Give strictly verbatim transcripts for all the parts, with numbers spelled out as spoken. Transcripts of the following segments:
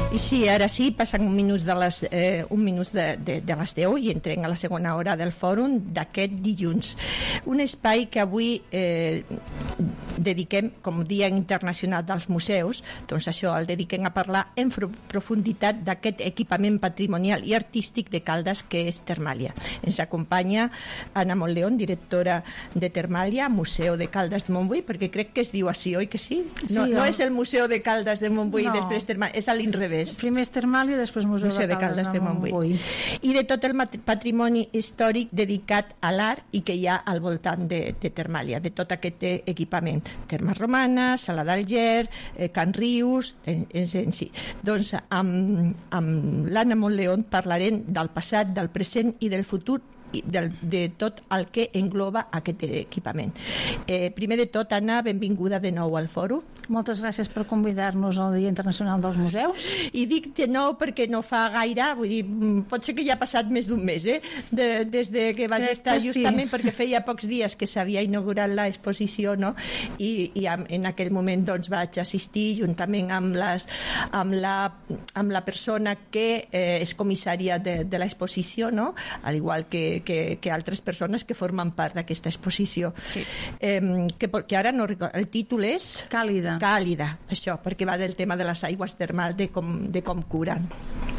I sí, ara sí, passen un minut de les, eh, un minut de, de, de les deu i entrem a la segona hora del fòrum d'aquest dilluns. Un espai que avui eh, dediquem com Dia Internacional dels Museus, doncs això, el dediquem a parlar en profunditat d'aquest equipament patrimonial i artístic de Caldes que és Termàlia. Ens acompanya Anna Montleón, directora de Termàlia, Museu de Caldes de Montbui, perquè crec que es diu així, oi que sí? No, sí, no és el Museu de Caldes de Montbui no. i després Termàlia, és a l'inrevés. Primer és Termàlia i després Museu, Museu de Caldes de, de Montbui. Montbui. I de tot el patrimoni històric dedicat a l'art i que hi ha al voltant de, de Termàlia, de tot aquest equipament. Termes romanes, Sala d'Alger, eh, Can Rius, en, en, en sí. Doncs amb, amb l'Anna Montleón parlarem del passat, del present i del futur i de, de tot el que engloba aquest equipament. Eh, primer de tot, Anna, benvinguda de nou al fòrum. Moltes gràcies per convidar-nos al Dia Internacional dels Museus. I dic de nou perquè no fa gaire, vull dir, pot ser que ja ha passat més d'un mes, eh? De, des de que vaig Crec estar justament sí. perquè feia pocs dies que s'havia inaugurat l'exposició, no? I, i en aquell moment doncs vaig assistir juntament amb, les, amb, la, amb la persona que eh, és comissària de, de l'exposició, no? Al igual que Que, que altres persones que formen part d'aquesta exposició. Sí. Eh, que, que ara no recordo, el títol és... Càlida. Càlida, això, perquè va del tema de les aigües termals, de com, de com curen.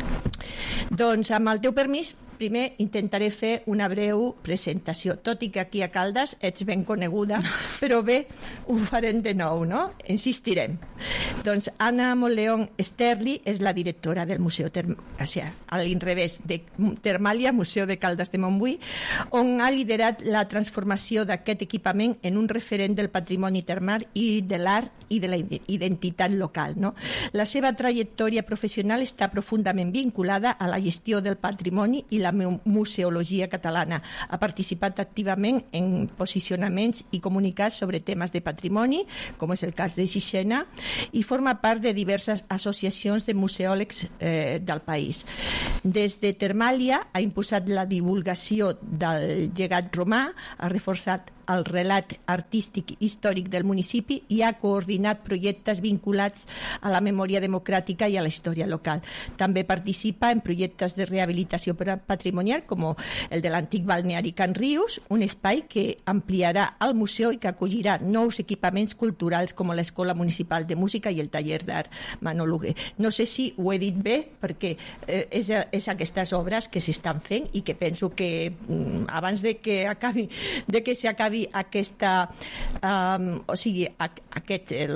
Doncs amb el teu permís, primer intentaré fer una breu presentació, tot i que aquí a Caldes ets ben coneguda, però bé, ho farem de nou, no? Insistirem. Doncs Anna Montleón Esterli és la directora del Museu Term... o sigui, a l'inrevés, de Termàlia, Museu de Caldes de Montbui, on ha liderat la transformació d'aquest equipament en un referent del patrimoni termal i de l'art i de la identitat local, no? La seva trajectòria professional està profundament vinculada a la gestió del patrimoni i la museologia catalana. Ha participat activament en posicionaments i comunicats sobre temes de patrimoni, com és el cas de Sixena, i forma part de diverses associacions de museòlegs eh, del país. Des de Termàlia ha impulsat la divulgació del llegat romà, ha reforçat el relat artístic històric del municipi i ha coordinat projectes vinculats a la memòria democràtica i a la història local. També participa en projectes de rehabilitació patrimonial com el de l'antic balneari Can Rius, un espai que ampliarà el museu i que acollirà nous equipaments culturals com l'Escola Municipal de Música i el Taller d'Art Manolo Hugué. No sé si ho he dit bé perquè eh, és, és aquestes obres que s'estan fent i que penso que mm, abans de que acabi de que s'acabi aquesta um, o sigui a, aquest el,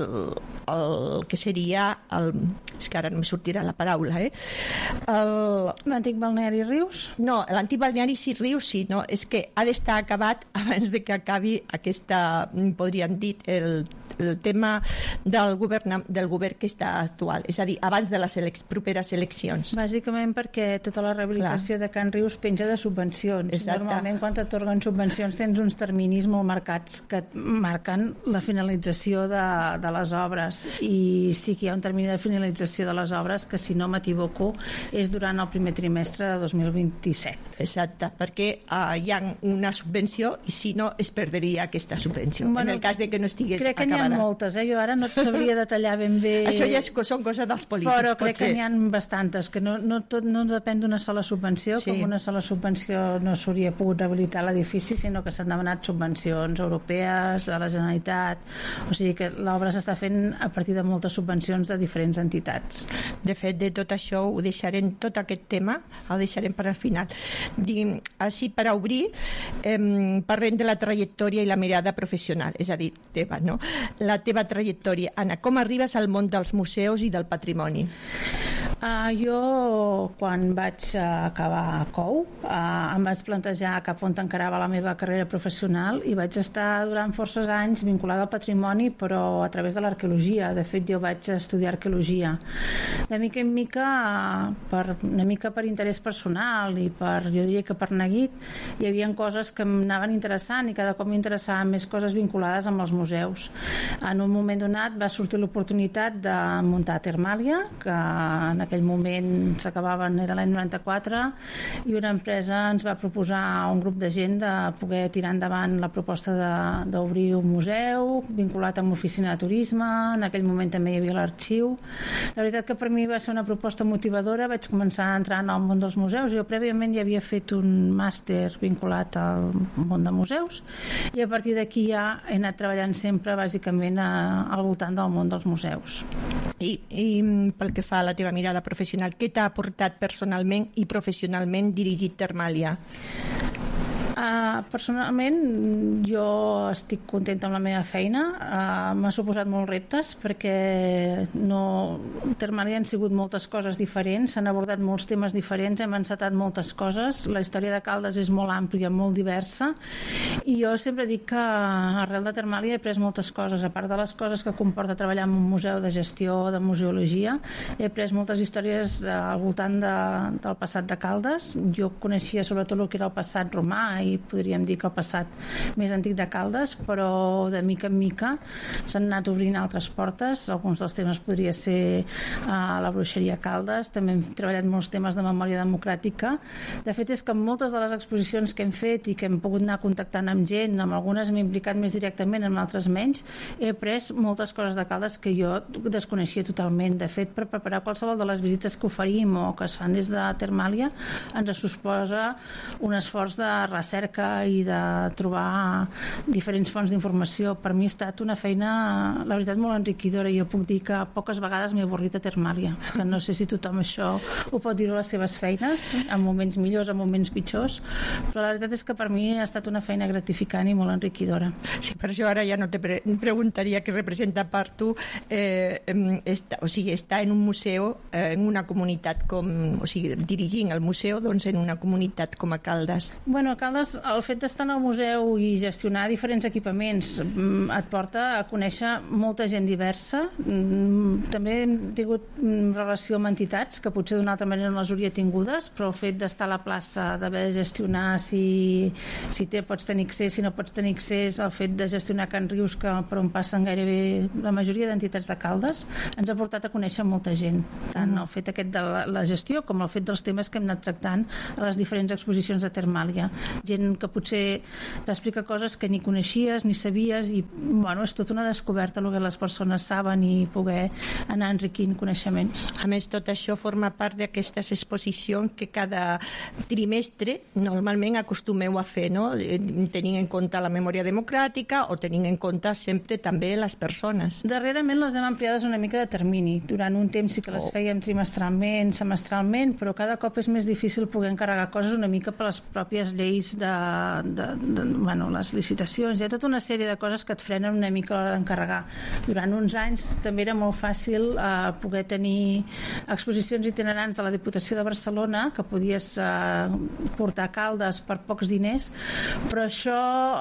el que seria el, és que ara no em sortirà la paraula eh? l'antic balneari Rius? No, l'antic balneari sí, Rius sí, no, és que ha d'estar acabat abans de que acabi aquesta, podríem dir el, el tema del govern, del govern que està actual, és a dir, abans de les elec- properes eleccions. Bàsicament perquè tota la rehabilitació Clar. de Can Rius penja de subvencions. Exacte. Normalment quan t'atorguen subvencions tens uns terminis molt marcats que marquen la finalització de, de les obres i sí que hi ha un termini de finalització de les obres que si no m'equivoco és durant el primer trimestre de dos mil vint-i-set. Exacte, perquè uh, hi ha una subvenció i si no es perderia aquesta subvenció, bueno, en el cas de que no estigués crec que acabada. N'hi ha moltes, eh? Jo ara no et sabria detallar ben bé això ja és, són coses dels polítics, però crec potser. que n'hi ha bastantes que no, no, tot, no depèn d'una sola subvenció, sí. Com una sola subvenció no s'hauria pogut rehabilitar l'edifici, sinó que s'han demanat subvencions europees a la Generalitat, o sigui que l'obra s'està fent a partir de moltes subvencions de diferents entitats. De fet, de tot això ho deixarem, tot aquest tema el deixarem per al final. Diguem, així per a obrir eh, parlem de la trajectòria i la mirada professional, és a dir, teva, no? La teva trajectòria. Anna, com arribes al món dels museus i del patrimoni? Uh, jo, quan vaig uh, acabar a C O U, uh, em vaig plantejar cap on encarava la meva carrera professional i vaig estar durant forces anys vinculada al patrimoni, però a través de l'arqueologia. De fet, jo vaig estudiar arqueologia. De mica en mica, uh, per, una mica per interès personal i per, jo diria que per neguit, hi havia coses que m'anaven interessant i cada cop m'interessaven més coses vinculades amb els museus. En un moment donat va sortir l'oportunitat de muntar Termàlia, que en aquell aquell moment s'acabaven, era l'any noranta-quatre, i una empresa ens va proposar a un grup de gent de poder tirar endavant la proposta d'obrir un museu vinculat amb oficina de turisme. En aquell moment també hi havia l'arxiu. La veritat que per mi va ser una proposta motivadora. Vaig començar a entrar en el món dels museus. Jo prèviament ja havia fet un màster vinculat al món de museus i a partir d'aquí ja he anat treballant sempre bàsicament a, al voltant del món dels museus. I, I pel que fa a la teva mirada professional, què t'ha aportat personalment i professionalment dirigir Termàlia? Uh, personalment jo estic contenta amb la meva feina. Uh, m'ha suposat molts reptes perquè no... Termàlia han sigut moltes coses diferents, s'han abordat molts temes diferents, hem encetat moltes coses. La història de Caldes és molt àmplia, molt diversa, i jo sempre dic que arrel de Termàlia he après moltes coses, a part de les coses que comporta treballar en un museu de gestió, de museologia. He après moltes històries al voltant de, del passat de Caldes. Jo coneixia sobretot el que era el passat romà i podríem dir que el passat més antic de Caldes, però de mica en mica s'han anat obrint altres portes. Alguns dels temes podria ser uh, la bruixeria a Caldes. També hem treballat molts temes de memòria democràtica. De fet, és que en moltes de les exposicions que hem fet i que hem pogut anar contactant amb gent, amb algunes m'he implicat més directament, amb altres menys, he après moltes coses de Caldes que jo desconeixia totalment. De fet, per preparar qualsevol de les visites que oferim o que es fan des de Termàlia ens suposa un esforç de recerca i de trobar diferents fonts d'informació. Per mi ha estat una feina, la veritat, molt enriquidora. Jo puc dir que poques vegades m'he avorrit a Termàlia, que no sé si tothom això ho pot dir a les seves feines, en moments millors, en moments pitjors, però la veritat és que per mi ha estat una feina gratificant i molt enriquidora. Sí, per això ara ja no te pre preguntaria què representa per tu eh, esta, o sigui, estar en un museu, eh, en una comunitat com, o sigui, dirigint el museu, doncs en una comunitat com a Caldes. Bueno, a Caldes el fet d'estar en el museu i gestionar diferents equipaments et porta a conèixer molta gent diversa. També hem tingut relació amb entitats que potser d'una altra manera no les hauria tingudes, però el fet d'estar a la plaça, d'haver de gestionar si, si te pots tenir accés, si no pots tenir accés, el fet de gestionar Can Rius, que per on passen gairebé la majoria d'entitats de Caldes, ens ha portat a conèixer molta gent, tant el fet aquest de la, la gestió com el fet dels temes que hem anat tractant a les diferents exposicions de Termàlia. Gent que potser t'explica coses que ni coneixies ni sabies i bueno, és tota una descoberta el que les persones saben i poder anar enriquint coneixements. A més, tot això forma part d'aquestes exposicions que cada trimestre normalment acostumeu a fer, no? Tenint en compte la memòria democràtica o tenint en compte sempre també les persones. Darrerament les hem ampliades una mica de termini. Durant un temps sí que les fèiem trimestralment, semestralment, però cada cop és més difícil poder encarregar coses una mica per les pròpies lleis de, de, de bueno, les licitacions. Hi ha tota una sèrie de coses que et frenen una mica a l'hora d'encarregar. Durant uns anys també era molt fàcil eh, poder tenir exposicions itinerants de la Diputació de Barcelona que podies eh, portar a Caldes per pocs diners, però això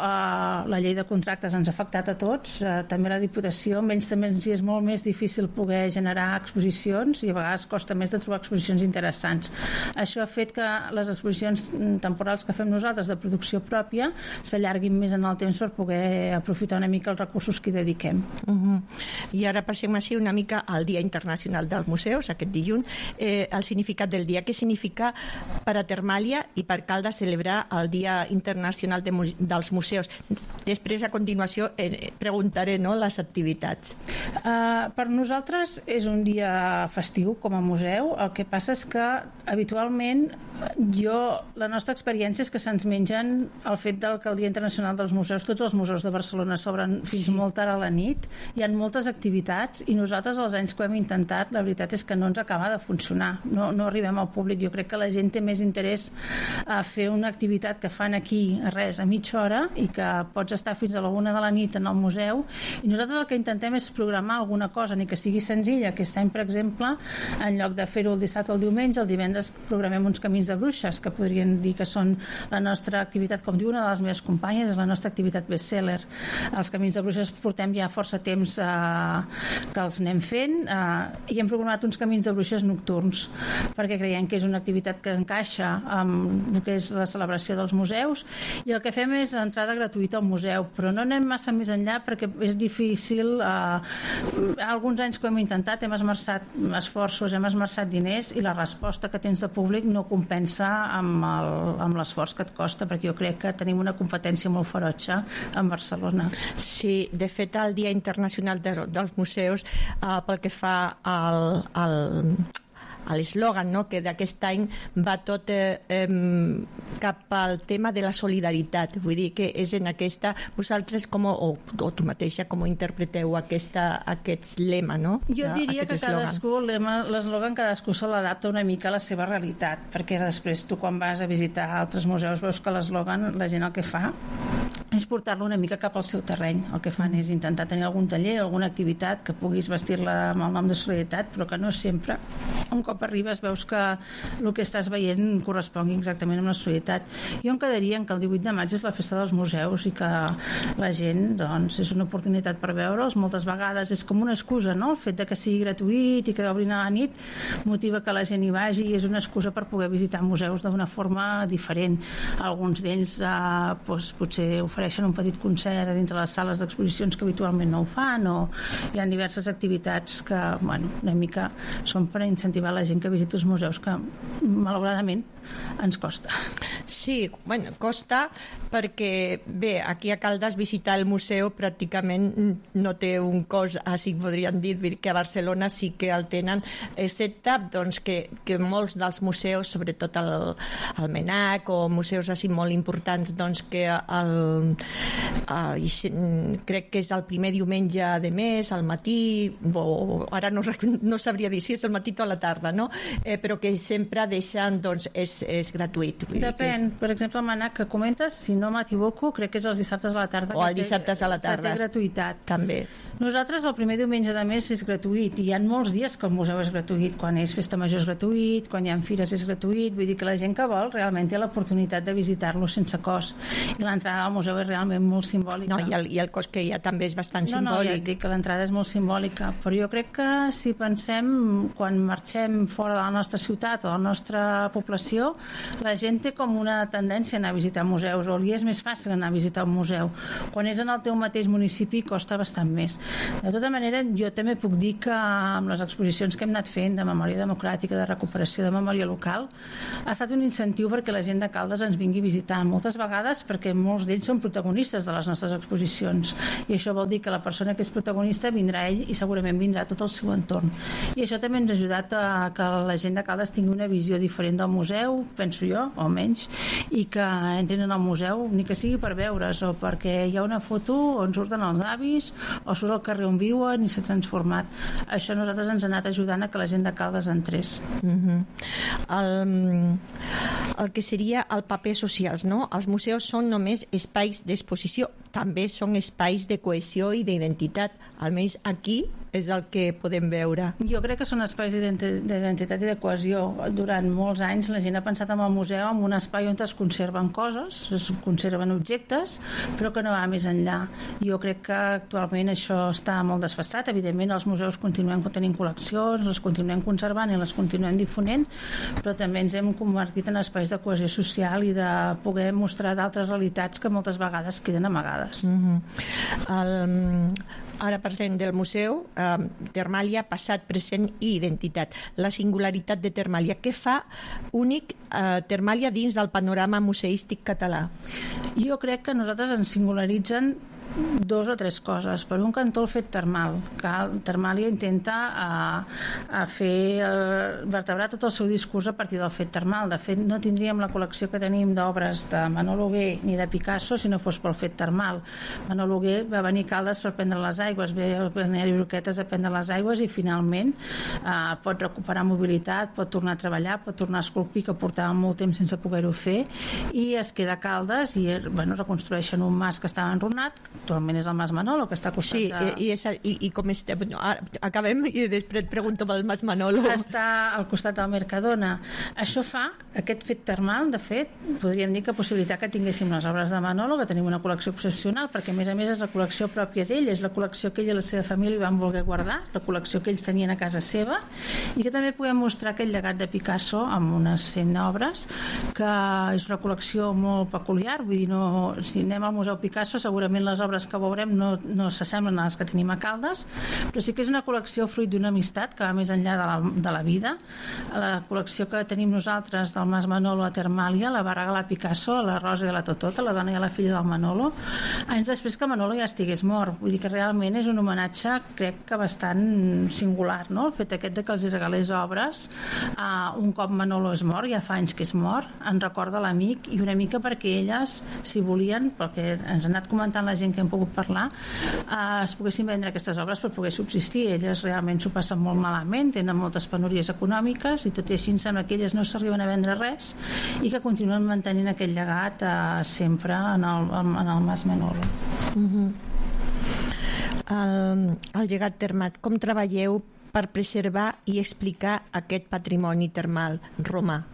eh, la llei de contractes ens ha afectat a tots, eh, també la Diputació, amb ells també ens és molt més difícil poder generar exposicions i a vegades costa més de trobar exposicions interessants. Això ha fet que les exposicions temporals que fem nosaltres de producció pròpia s'allarguin més en el temps per poder aprofitar una mica els recursos que hi dediquem. Uh-huh. I ara passem així una mica al Dia Internacional dels Museus, aquest dilluns, eh, el significat del dia. Què significa per a Termàlia i per Caldes celebrar el Dia Internacional de, dels Museus? Després, a continuació, eh, preguntaré no, les activitats. Uh, per nosaltres és un dia festiu com a museu. El que passa és que habitualment jo, la nostra experiència és que se'ns mengen el fet del que el Dia Internacional dels Museus, tots els museus de Barcelona s'obren fins sí. molt tard a la nit, hi ha moltes activitats i nosaltres els anys que ho hem intentat la veritat és que no ens acaba de funcionar, no, no arribem al públic. Jo crec que la gent té més interès a fer una activitat que fan aquí a res, a mitja hora i que pots estar fins a la una de la nit en el museu i nosaltres el que intentem és programar alguna cosa, ni que sigui senzilla. Aquest any, per exemple, en lloc de fer-ho el dissabte o el diumenge, el divendres programem uns camins de bruixes, que podrien dir que són la nostra nostra activitat, com diu una de les meves companyes, és la nostra activitat bestseller. Els Camins de Bruixes portem ja força temps eh, que els anem fent eh, i hem programat uns Camins de Bruixes nocturns perquè creiem que és una activitat que encaixa amb el que és la celebració dels museus, i el que fem és entrada gratuïta al museu, però no anem massa més enllà perquè és difícil. Eh, alguns anys que ho hem intentat hem esmerçat esforços, hem esmerçat diners i la resposta que tens de públic no compensa amb, el, amb l'esforç que et costa, perquè jo crec que tenim una competència molt ferotge en Barcelona. Sí, de fet el Dia Internacional de, dels Museus eh, pel que fa al, al a l'eslògan, no?, que d'aquest any va tot eh, eh, cap al tema de la solidaritat. Vull dir que és en aquesta... Vosaltres com, o, o tu mateixa, com interpreteu aquesta, aquest lema, no? Jo diria que cadascú, l'eslògan cadascú se l'adapta una mica a la seva realitat, perquè després tu quan vas a visitar altres museus veus que l'eslògan, la gent el que fa és portar-lo una mica cap al seu terreny. El que fan és intentar tenir algun taller, alguna activitat que puguis vestir-la amb el nom de solidaritat, però que no sempre, un cop arribes, veus que el que estàs veient correspongui exactament amb la solidaritat. Jo em quedaria en que el divuit de maig és la festa dels museus i que la gent, doncs, és una oportunitat per veure'ls. Moltes vegades és com una excusa, no?, el fet de que sigui gratuït i que obrin a la nit motiva que la gent hi vagi i és una excusa per poder visitar museus d'una forma diferent. Alguns d'ells eh, doncs, potser ofereixen un petit concert dintre les sales d'exposicions que habitualment no ho fan, o hi ha diverses activitats que, bueno, una mica són per incentivar la gent que visita els museus, que malauradament ens costa. Sí, bueno, costa perquè, bé, aquí a Caldes visitar el museu pràcticament no té un cost, així podríem dir que a Barcelona sí que el tenen, excepte doncs, que, que molts dels museus, sobretot el, el MENAC o museus així molt importants, doncs que el, uh, crec que és el primer diumenge de mes, al matí, o ara no, no sabria dir si és al matí o a la tarda, no? Eh, però que sempre deixen, doncs, és, és gratuït. Depèn. És... Per exemple, el MENAC que comentes, si no m'equivoco, crec que és els dissabtes a la tarda. O els dissabtes a la tarda. Que té gratuïtat. També. Nosaltres el primer diumenge de mes és gratuït i hi ha molts dies que el museu és gratuït. Quan és festa major és gratuït, quan hi ha fires és gratuït, vull dir que la gent que vol realment té l'oportunitat de visitar-lo sense cost, i l'entrada al museu és realment molt simbòlica. No, i el, i el cost que hi ha també és bastant no, simbòlic. No, ja et dic que l'entrada és molt simbòlica, però jo crec que si pensem quan marxem fora de la nostra ciutat o de la nostra població, la gent té com una tendència a anar a visitar museus, o li és més fàcil anar a visitar un museu. Quan és en el teu mateix municipi costa bastant més. De tota manera, jo també puc dir que amb les exposicions que hem anat fent de memòria democràtica, de recuperació de memòria local, ha estat un incentiu perquè la gent de Caldes ens vingui a visitar, moltes vegades perquè molts d'ells són protagonistes de les nostres exposicions, i això vol dir que la persona que és protagonista vindrà ell i segurament vindrà tot el seu entorn. I això també ens ha ajudat a que la gent de Caldes tingui una visió diferent del museu, penso jo, o menys, i que entrin al museu, ni que sigui per veure's, o perquè hi ha una foto on surten els avis, o surt al carrer on viuen i s'ha transformat. Això a nosaltres ens ha anat ajudant a que la gent de Caldes entrés. Uh-huh. el, el que seria el paper socials, no? Els museus són només espais d'exposició, també són espais de cohesió i d'identitat, almenys aquí és el que podem veure. Jo crec que són espais d'identitat i de cohesió. Durant molts anys la gent ha pensat en el museu com un espai on es conserven coses, es conserven objectes, però que no va més enllà. Jo crec que actualment això està molt desfasat. Evidentment els museus continuem tenint col·leccions, les continuem conservant i les continuem difonent, però també ens hem convertit en espais de cohesió social i de poder mostrar d'altres realitats que moltes vegades queden amagades. Mm-hmm. el, ara parlem del museu, eh, Termàlia, passat, present i identitat. La singularitat de Termàlia. Què fa únic eh, Termàlia dins del panorama museístic català? Jo crec que nosaltres ens singularitzen dos o tres coses. Per un cantó el fet termal, que Termàlia intenta a, a fer el, vertebrar tot el seu discurs a partir del fet termal. De fet, no tindríem la col·lecció que tenim d'obres de Manol Hugué ni de Picasso si no fos pel fet termal. Manol Hugué va venir a Caldes per prendre les aigües, ve el Balneari Roquetes a prendre les aigües i finalment eh, pot recuperar mobilitat, pot tornar a treballar, pot tornar a esculpir, que portava molt temps sense poder-ho fer, i es queda a Caldes i bueno, reconstrueixen un mas que estava enrunat, actualment és el Mas Manolo, que està al costat sí, de... i, és, i, i com estem? No, acabem i després et pregunto pel Mas Manolo. Està al costat del Mercadona. Això fa, aquest fet termal, de fet, podríem dir que possibilitar que tinguéssim les obres de Manolo, que tenim una col·lecció excepcional, perquè a més a més és la col·lecció pròpia d'ell, és la col·lecció que ell i la seva família van voler guardar, la col·lecció que ells tenien a casa seva, i que també podem mostrar aquell llegat de Picasso amb unes cent obres, que és una col·lecció molt peculiar, vull dir, no, si anem al Museu Picasso segurament les obres que veurem no, no s'assemblen a les que tenim a Caldes, però sí que és una col·lecció fruit d'una amistat que va més enllà de la, de la vida. La col·lecció que tenim nosaltres del Mas Manolo a Termàlia la va regalar Picasso a la Rosa i a la Totota, la dona i a la filla del Manolo, anys després que Manolo ja estigués mort. Vull dir que realment és un homenatge, crec que bastant singular, no? El fet aquest de que els regalés obres uh, un cop Manolo és mort, ja fa anys que és mort, en recorda l'amic, i una mica perquè elles, si volien, perquè ens ha anat comentant la gent que hem pogut parlar, uh, es poguessin vendre aquestes obres per poder subsistir. Elles realment s'ho passen molt malament, tenen moltes penúries econòmiques, i tot i així em sembla que elles no s'arriben a vendre res i que continuen mantenint aquest llegat uh, sempre en el, en el Mas Manolo. Uh-huh. el, el llegat termal, com treballeu per preservar i explicar aquest patrimoni termal romà?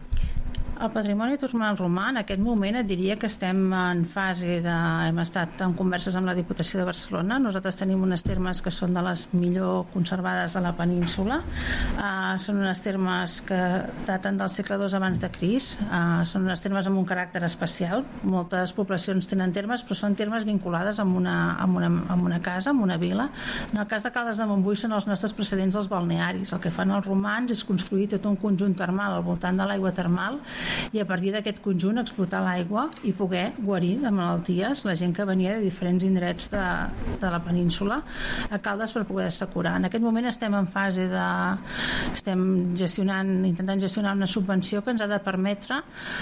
El patrimoni termal romà, en aquest moment et diria que estem en fase de... hem estat en converses amb la Diputació de Barcelona. Nosaltres tenim unes termes que són de les millor conservades de la península. Uh, són unes termes que daten del segle dos abans de Crist. Uh, són unes termes amb un caràcter especial. Moltes poblacions tenen termes, però són termes vinculades amb una, amb una, amb una casa, amb una vila. En el cas de Caldes de Montbui són els nostres precedents dels balnearis. El que fan els romans és construir tot un conjunt termal al voltant de l'aigua termal, i a partir d'aquest conjunt explotar l'aigua i poder guarir de malalties la gent que venia de diferents indrets de, de la península a Caldes per poder-se curar. En aquest moment estem en fase de... estem gestionant, intentant gestionar una subvenció que ens ha de permetre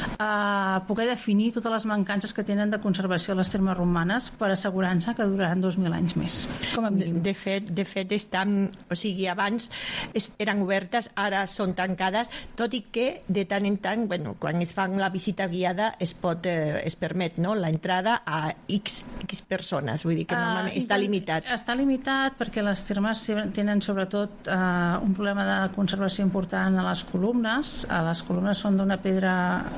eh, poder definir totes les mancances que tenen de conservació a les termes romanes per assegurar-se que duraran dos mil anys més, com a mínim. De, de fet, de fet estan, o sigui, abans eren obertes, ara són tancades, tot i que de tant en tant, bueno, quan es fan la visita guiada es pot, eh, es permet, no?, la entrada a X, X persones, vull dir que normalment uh, està limitat. Està limitat perquè les termes tenen sobretot uh, un problema de conservació important a les columnes. A les columnes són d'una pedra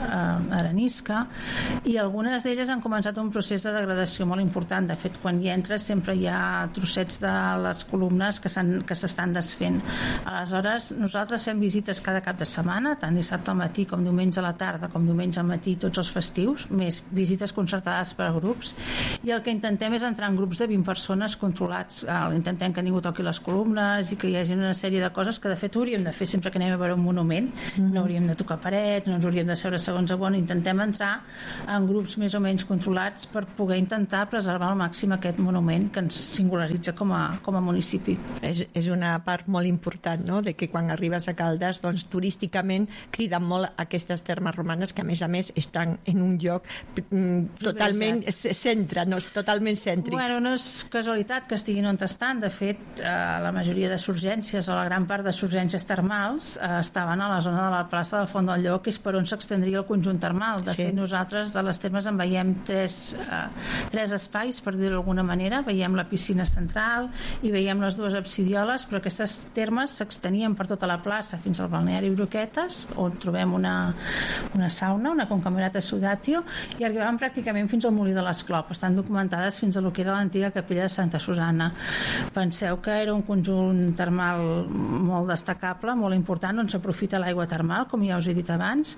uh, arenisca i algunes d'elles han començat un procés de degradació molt important. De fet, quan hi entres sempre hi ha trossets de les columnes que s'estan desfent. Aleshores, nosaltres fem visites cada cap de setmana, tant dissabte al matí com diumenge a la tarda, com diumenge al matí, tots els festius, més visites concertades per a grups, i el que intentem és entrar en grups de vint persones controlats. Intentem que ningú toqui les columnes i que hi hagi una sèrie de coses que de fet hauríem de fer sempre que anem a veure un monument. Mm-hmm. No hauríem de tocar parets, no ens hauríem de seure segons a bon, intentem entrar en grups més o menys controlats per poder intentar preservar al màxim aquest monument que ens singularitza com a, com a municipi. És, és una part molt important, no?, de que quan arribes a Caldes, doncs turísticament criden molt aquestes termes romanes que a més a més estan en un lloc mm, totalment centre, no, és totalment cèntric. Bueno, no és casualitat que estiguin on estan. De fet, eh, la majoria de surgències o la gran part de surgències termals eh, estaven a la zona de la plaça del Font del Lloc, que és per on s'extendria el conjunt termal. De sí. fet, nosaltres de les termes en veiem tres, eh, tres espais, per dir-ho d'alguna manera. Veiem la piscina central i veiem les dues absidioles, però aquestes termes s'extenien per tota la plaça fins al balneari Broquetes, on trobem una, una sauna, una concamerata sudatio, i arribaven pràcticament fins al molí de l'Esclop. Estan documentades fins a lo que era l'antiga capella de Santa Susana. Penseu que era un conjunt termal molt destacable, molt important, on s'aprofita l'aigua termal, com ja us he dit abans,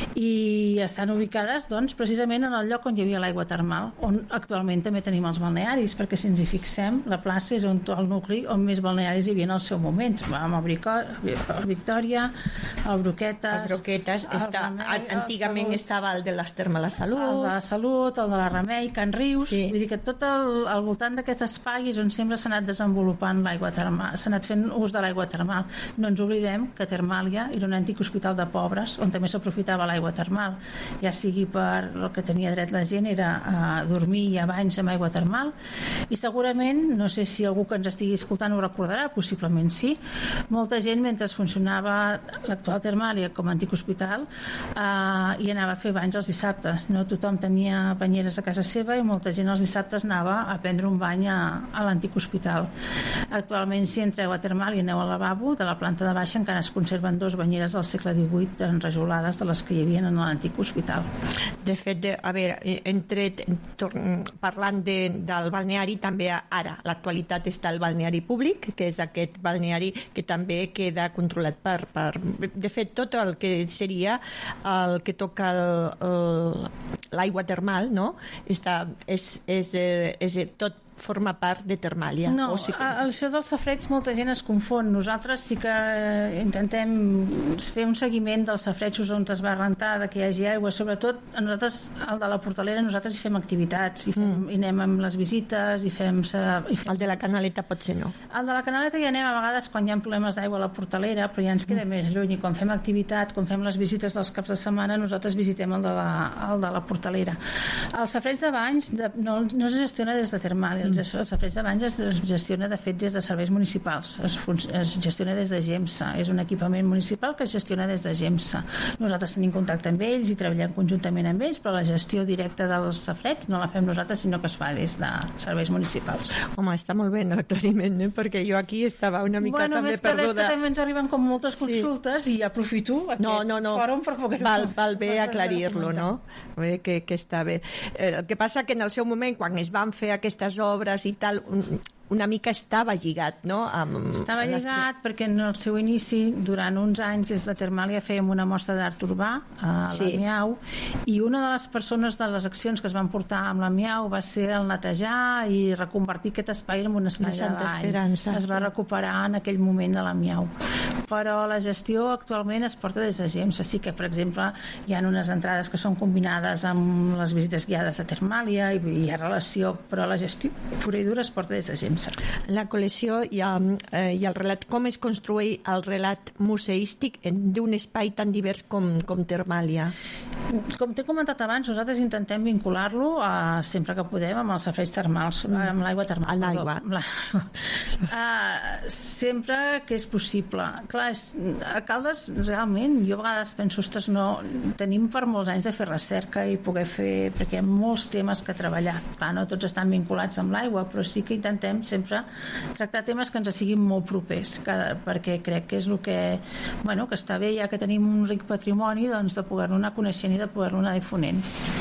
i estan ubicades, doncs, precisament en el lloc on hi havia l'aigua termal, on actualment també tenim els balnearis, perquè si ens hi fixem, la plaça és on, el nucli on més balnearis hi havia en el seu moment. Vam a Victòria, a Broquetes... A Broquetes, està, Remei, antigament estava el de les Termes la Salut. El de la Salut, el de la Remei, Can Rius, sí. Vull dir que tot el, al voltant d'aquest espai és on sempre s'ha anat desenvolupant l'aigua termal, s'ha anat fent ús de l'aigua termal. No ens oblidem que Termàlia era un antic hospital de pobres on també s'aprofitava l'aigua termal, ja sigui per el que tenia dret la gent era a dormir i a banys amb aigua termal, i segurament, no sé si algú que ens estigui escoltant ho recordarà, possiblement sí, molta gent mentre funcionava l'actual Termàlia com a antic hospital uh, i anava a fer banys els dissabtes. No tothom tenia banyeres a casa seva i molta gent els dissabtes anava a prendre un bany a, a l'antic hospital. Actualment, si entreu a Termal i aneu al lavabo, de la planta de baixa encara es conserven dos banyeres del segle divuit enrajolades de les que hi havia en l'antic hospital. De fet, de, a veure, entre, torn, parlant de, del balneari, també ara, l'actualitat està el balneari públic, que és aquest balneari que també queda controlat per... per de fet, tot el que seria el que toca l'aigua termal, no? Està, és, és, és, és tot forma part de Termàlia. No, o sí que... això dels safareig molta gent es confon. Nosaltres sí que intentem fer un seguiment dels safareigs on es va rentar, de que hi hagi aigua. Sobretot, nosaltres, el de la Portalera, nosaltres hi fem activitats, hi, fem, mm. hi anem amb les visites, hi fem, hi fem... El de la Canaleta potser no. El de la Canaleta hi anem a vegades quan hi ha problemes d'aigua a la Portalera, però ja ens queda mm. més lluny. I quan fem activitat, quan fem les visites dels caps de setmana, nosaltres visitem el de la, el de la Portalera. El safareig de banys de, no, no es gestiona des de Termàlia. El safareig de banys es gestiona de fet des de serveis municipals, es, es gestiona des de GEMSA, és un equipament municipal que es gestiona des de GEMSA. Nosaltres tenim contacte amb ells i treballem conjuntament amb ells, però la gestió directa dels safareigs no la fem nosaltres, sinó que es fa des de serveis municipals. Home, està molt bé l'aclariment, eh? Perquè jo aquí estava una mica bueno, també perduda. perduda. Bueno, més que res que també ens arriben com moltes consultes sí. i aprofito aquest no, no, no. fòrum per poder... Val, val bé aclarir-lo, no? Bé, que, que està bé. Eh, el que passa que en el seu moment, quan es van fer aquestes obres i tal, una mica estava lligat, no? Amb estava lligat perquè en el seu inici, durant uns anys, des de Termàlia fèiem una mostra d'art urbà a sí. la Miau, i una de les persones de les accions que es van portar amb la Miau va ser el netejar i reconvertir aquest espai en un espai de, de ball. Esperança. Es va recuperar en aquell moment de la Miau. Però la gestió actualment es porta des de GEMSA. Sí que, per exemple, hi ha unes entrades que són combinades amb les visites guiades de Termàlia i hi ha relació, però la gestió pura i dura es porta des de GEMSA. La col·lecció i, eh, i el relat, com es construeix el relat museístic d'un espai tan divers com, com Termàlia? Com t'he comentat abans, nosaltres intentem vincular-lo a, sempre que podem amb els safareigs termals, mm. amb l'aigua termal. Amb l'aigua. uh, sempre que és possible. Clar, és, a Caldes realment, jo a vegades penso, ostres, no, tenim per molts anys de fer recerca i poder fer, perquè hi ha molts temes que treballar. Clar, no tots estan vinculats amb l'aigua, però sí que intentem sempre tractar temes que ens siguin molt propers, que, perquè crec que és el que, bueno, que està bé, ja que tenim un ric patrimoni, doncs de poder-lo anar coneixent i de poder-lo anar difonent.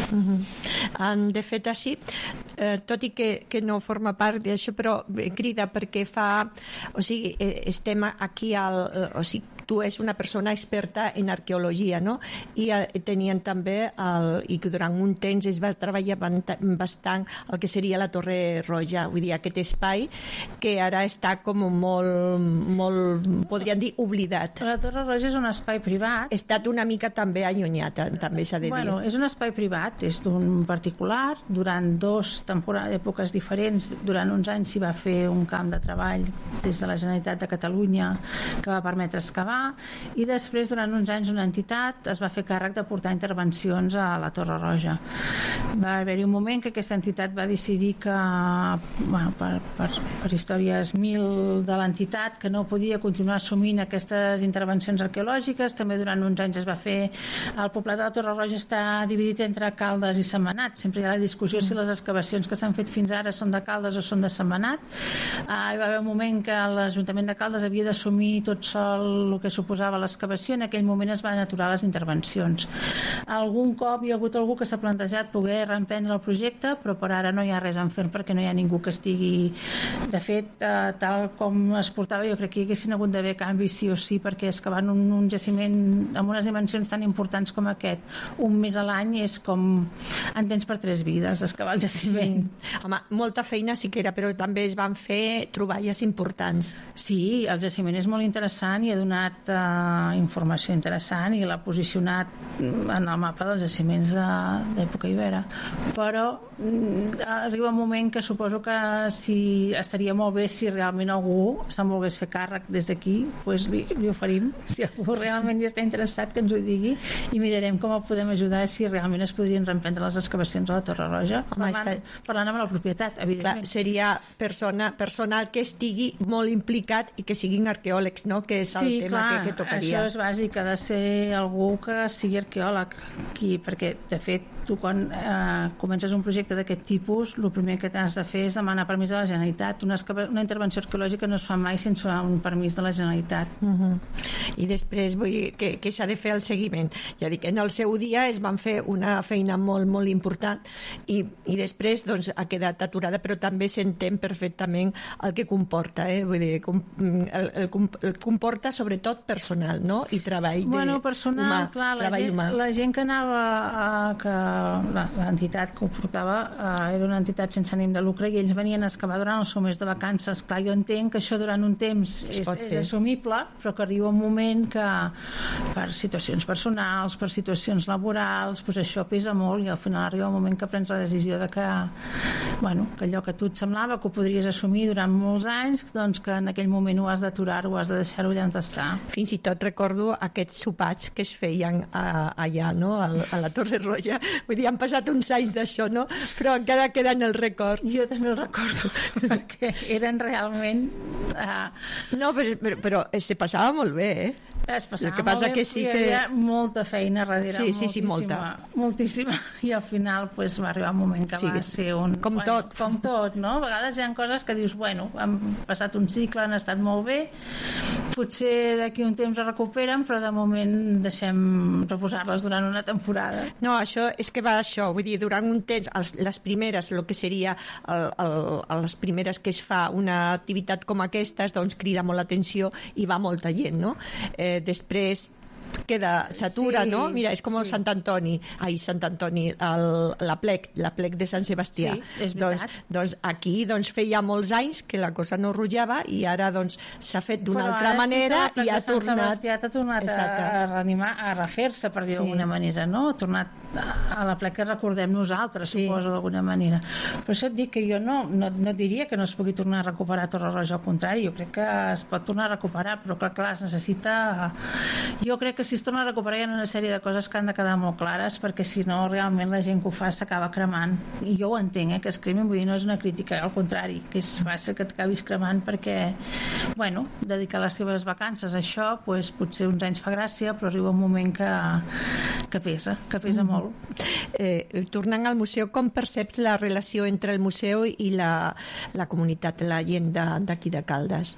Uh-huh. De fet, així, eh, tot i que, que no forma part d'això, però crida perquè fa... O sigui, estem aquí al... O sigui, tu és una persona experta en arqueologia, no? I eh, tenien també, el, i que durant un temps es va treballar bastant el que seria la Torre Roja, vull dir, aquest espai que ara està com molt, molt podríem dir, oblidat. La Torre Roja és un espai privat. Ha estat una mica també allunyat, també s'ha de dir. Bueno, és un espai privat, és d'un particular, durant dos temporades, èpoques diferents, durant uns anys s'hi va fer un camp de treball des de la Generalitat de Catalunya que va permetre excavar, i després durant uns anys una entitat es va fer càrrec de portar intervencions a la Torre Roja. Va haver-hi un moment que aquesta entitat va decidir que, bueno, per, per, per històries mil de l'entitat, que no podia continuar assumint aquestes intervencions arqueològiques. També durant uns anys es va fer... El poblat de la Torre Roja està dividit entre Caldes i Sentmenat. Sempre hi ha la discussió si les excavacions que s'han fet fins ara són de Caldes o són de Sentmenat. Ah, hi va haver un moment que l'Ajuntament de Caldes havia d'assumir tot sol el que suposava l'excavació. En aquell moment es van aturar les intervencions. Algun cop hi ha hagut algú que s'ha plantejat poder reemprendre el projecte, però per ara no hi ha res en ferm perquè no hi ha ningú que estigui... De fet, eh, tal com es portava, jo crec que hi haguessin hagut d'haver canvis sí o sí, perquè excavant un, un jaciment amb unes dimensions tan importants com aquest, un mes a l'any és com en tens per tres vides, excavar el jaciment. Home, molta feina sí que era, però també es van fer troballes importants. Sí, el jaciment és molt interessant i ha donat uh, informació interessant i l'ha posicionat en el mapa dels jaciments d'època ibera, però mm, arriba un moment que suposo que si estaria molt bé si realment algú se'n volgués fer càrrec des d'aquí, doncs li, li oferim, si algú realment hi està interessat que ens ho digui i mirarem com el podem ajudar, si realment es podrien reemprendre les excavacions a la Torre Roja. Home, parlant, està... parlant amb la propietat, evidentment. Clar, seria persona, personal que estigui molt implicat i que siguin arqueòlegs, no? Que és el sí, tema clar, que, que tocaria. Això és bàsic, ha de ser algú que sigui arqueòleg, qui, perquè, de fet, tu quan eh, comences un projecte d'aquest tipus, el primer que t'has de fer és demanar permís a la Generalitat. Una, una intervenció arqueològica no es fa mai sense un permís de la Generalitat. Uh-huh. I després, vull dir, que, que s'ha de fer el seguiment. Ja dic, en el seu dia es van fer una feina molt, molt important i, i després doncs, ha quedat aturada, però també s'entén perfectament el que comporta, eh? Vull dir, com, el, el, el comporta sobretot personal, no? I treball de, bueno, personal, humà, clar, la treball gent, humà. La gent que anava a, que l'entitat que ho portava eh, era una entitat sense ànim de lucre i ells venien a excavar durant el seu mes de vacances. Clar, jo entenc que això durant un temps és, és assumible, però que arriba un moment que per situacions personals, per situacions laborals, doncs això pesa molt i al final arriba un moment que prens la decisió de que, bueno, que allò que tu et semblava que ho podries assumir durant molts anys, doncs que en aquell moment ho has d'aturar, ho has de deixar-ho allà on està. Fins i tot recordo aquests sopats que es feien a, allà, no? a, a la Torre Roja. Vull dir, han passat uns anys d'això, no? Però encara queda en el record. Jo també el recordo, perquè eren realment... Uh... No, però, però, però se passava molt bé, eh? Es passava el que passa molt bé, que sí hi que... havia molta feina darrere, sí, sí, sí, moltíssima, moltíssima, i al final pues, va arribar un moment que sí, va ser un... Com bueno, tot. Com tot, no? A vegades hi ha coses que dius, bueno, han passat un cicle, han estat molt bé, potser d'aquí un temps es recuperen, però de moment deixem reposar-les durant una temporada. No, això és que va això, vull dir, durant un temps, els, les primeres, el que seria el, el, les primeres que es fa una activitat com aquesta, doncs crida molt l'atenció i va molta gent, no? Eh, després queda, s'atura, sí, no? Mira, és com sí. el Sant Antoni, ai, Sant Antoni, el, la plec, la plec de Sant Sebastià. Sí, és doncs, doncs aquí doncs, feia molts anys que la cosa no rotllava i ara doncs s'ha fet d'una altra sí manera i ha Sant tornat... Sebastià ha tornat Exacte. a reanimar, a refer-se, per dir d'alguna sí. manera, no? Ha tornat a la plec que recordem nosaltres, sí. suposo, d'alguna manera. Per això et dic que jo no, no, no diria que no es pugui tornar a recuperar Torre Roja, al contrari, jo crec que es pot tornar a recuperar, però que clar, es necessita... Jo crec que si es torna a recuperar hi ha una sèrie de coses que han de quedar molt clares, perquè si no realment la gent que ho fa s'acaba cremant, i jo ho entenc, eh, que es cremin, vull dir, no és una crítica, al contrari, que és fàcil que t'acabis cremant perquè, bueno, dedicar les teves vacances a això, pues, potser uns anys fa gràcia, però arriba un moment que, que pesa, que pesa mm-hmm. molt. Eh, tornant al museu, com perceps la relació entre el museu i la, la comunitat, la gent d'aquí de, de Caldes?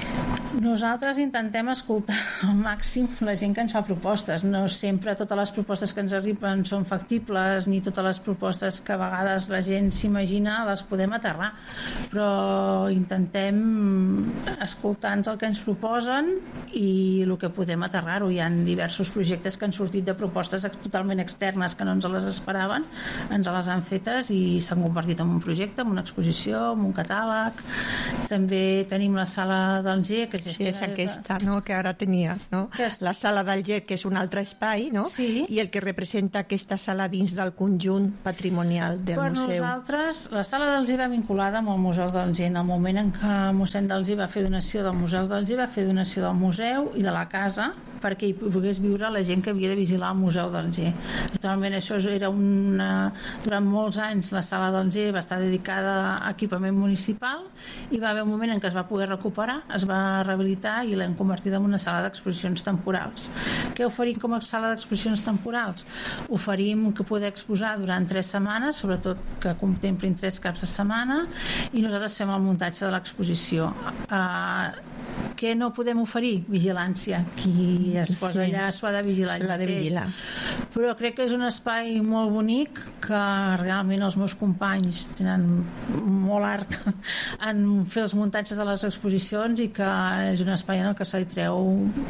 Nosaltres intentem escoltar al màxim la gent que ens fa propostes. No sempre totes les propostes que ens arriben són factibles, ni totes les propostes que a vegades la gent s'imagina les podem aterrar, però intentem escoltar-nos el que ens proposen i el que podem aterrar-ho. Hi ha diversos projectes que han sortit de propostes totalment externes que no ens les esperaven, ens les han fetes i s'han convertit en un projecte, en una exposició, en un catàleg. També tenim la sala d'Alger, que sí, és aquesta, no?, que ara tenia, no? És... La sala d'Alger, que és un altre espai, no? Sí. I el que representa aquesta sala dins del conjunt patrimonial del per museu. Per nosaltres, la sala d'Alger va vinculada amb el Museu d'Alger. En el moment en què mossèn d'Alger va fer donació del Museu d'Alger, va fer donació del museu i de la casa perquè hi pogués viure la gent que havia de vigilar el Museu d'Alger. Actualment això era una... Durant molts anys la sala d'Alger va estar dedicada a equipament municipal i va haver un moment en què es va poder recuperar, es va rehabilitar i l'hem convertit en una sala d'exposicions temporals. Què oferim com a sala d'exposicions temporals? Oferim que poder exposar durant tres setmanes, sobretot que contemplin tres caps de setmana, i nosaltres fem el muntatge de l'exposició. Uh, què no podem oferir? Vigilància. Qui es posa sí. allà s'ho ha de vigilar. S'ho ha de vigilar. Però crec que és un espai molt bonic que realment els meus companys tenen molt art en fer els muntatges de les exposicions i que és un espai en el que se li treu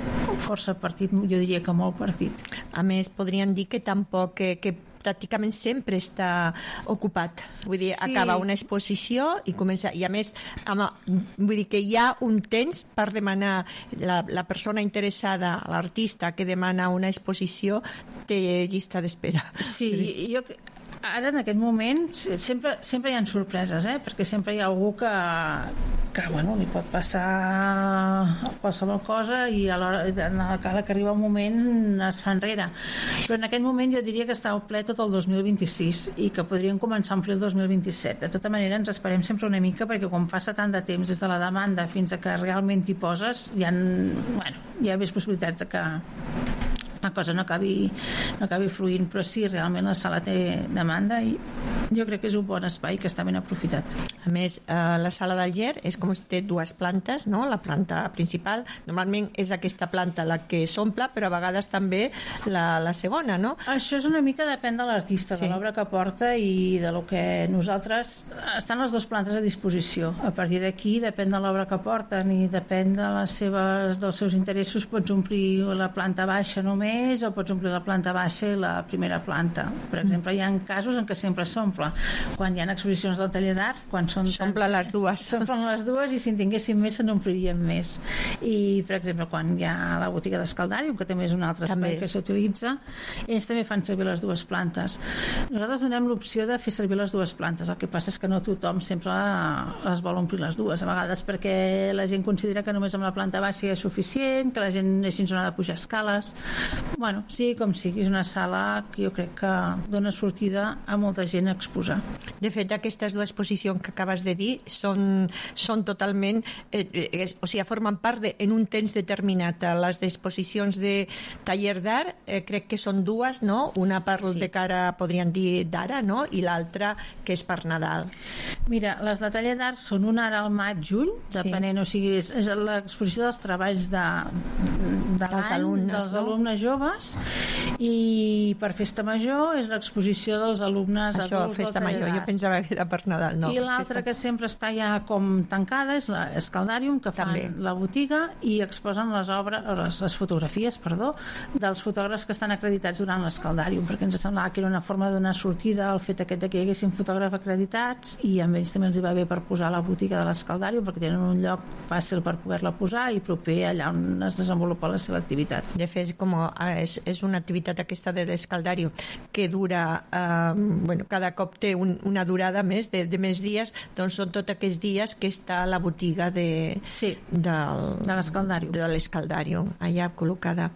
força partit, jo diria que molt partit. A més, podríem dir que tampoc que, que pràcticament sempre està ocupat. Vull dir, sí. acaba una exposició i comença... I a més, amb, vull dir que hi ha un temps per demanar la, la persona interessada, l'artista que demana una exposició, té llista d'espera. Sí, jo ara en aquest moment sempre, sempre hi ha sorpreses, eh? Perquè sempre hi ha algú que, que bueno, li pot passar qualsevol cosa i a l'hora que arriba un moment es fa enrere. Però en aquest moment jo diria que està al ple tot el dos mil vint-i-sis i que podrien començar a omplir el dos mil vint-i-set. De tota manera ens esperem sempre una mica perquè quan passa tant de temps des de la demanda fins a que realment t'hi poses hi ha, bueno, hi ha més possibilitats de que la cosa no acabi, no acabi fluint, però sí, realment la sala té demanda i jo crec que és un bon espai que està ben aprofitat. A més, eh, la sala del Ger és com si té dues plantes, no? La planta principal, normalment és aquesta planta la que s'omple, però a vegades també la, la segona, no? Això és una mica depèn de l'artista, sí, de l'obra que porta i de lo que nosaltres... Estan les dues plantes a disposició. A partir d'aquí, depèn de l'obra que porten i depèn de les seves, dels seus interessos, pots omplir la planta baixa només o pots omplir la planta baixa i la primera planta. Per exemple, hi ha casos en què sempre s'omple. Quan hi ha exposicions del taller d'art, quan són... S'omplen les dues. S'omplen les dues i si en tinguéssim més se n'omplirien més. I, per exemple, quan hi ha la botiga d'Escaldàrium, que també és un altre espai també que s'utilitza, ells també fan servir les dues plantes. Nosaltres donem l'opció de fer servir les dues plantes. El que passa és que no tothom sempre les vol omplir les dues. A vegades perquè la gent considera que només amb la planta baixa és suficient, que la gent així no ha de pujar escales. Bueno, sí, com sigui, és una sala que jo crec que dona sortida a molta gent a exposar. De fet, aquestes dues posicions que acabes de dir són, són totalment, eh, eh, o sigui, formen part de, en un temps determinat. Les exposicions de taller d'art, eh, crec que són dues, no? Una per sí, de cara, podríem dir, d'ara, no? I l'altra que és per Nadal. Mira, les de taller d'art són una ara al maig, juny, depenent, sí, o sigui, és, és l'exposició dels treballs de, de dels alumnes, dels no? alumnes joves, i per Festa Major és l'exposició dels alumnes Això, adults. Festa Major, jo pensava que era per Nadal, no. I l'altra festa... que sempre està ja com tancada és l'Escaldàrium, que fan també la botiga i exposen les obres, les, les fotografies, perdó, dels fotògrafs que estan acreditats durant l'Escaldàrium, perquè ens semblava que era una forma de donar sortida al fet aquest de que hi haguessin fotògrafs acreditats i a ells també els hi va bé per posar la botiga de l'Escaldàrium perquè tenen un lloc fàcil per poder-la posar i proper allà on es desenvolupa la seva activitat. De fet, com és, és una activitat aquesta de l'Escaldàrium que dura, eh, bueno, cada cop té un, una durada més de, de més dies, doncs són tots aquests dies que està la botiga de, sí, del, de l'Escaldàrium de l'Escaldàrium allà col·locada.